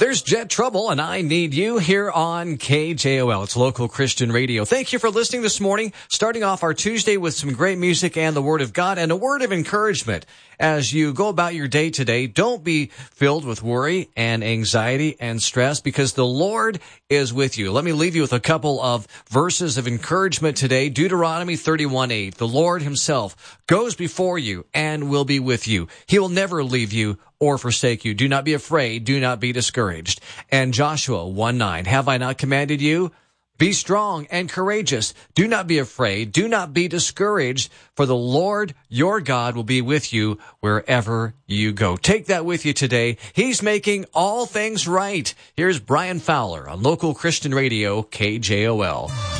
There's Jet Trouble, and I Need You here on KJOL. It's local Christian radio. Thank you for listening this morning, starting off our Tuesday with some great music and the Word of God and a word of encouragement. As you go about your day today, don't be filled with worry and anxiety and stress because the Lord is with you. Let me leave you with a couple of verses of encouragement today. Deuteronomy 31:8. The Lord himself goes before you and will be with you. He will never leave you or forsake you. Do not be afraid. Do not be discouraged. And Joshua 1:9. Have I not commanded you? Be strong and courageous. Do not be afraid. Do not be discouraged, for the Lord your God will be with you wherever you go. Take that with you today. He's making all things right. Here's Brian Fowler on local Christian radio, KJOL.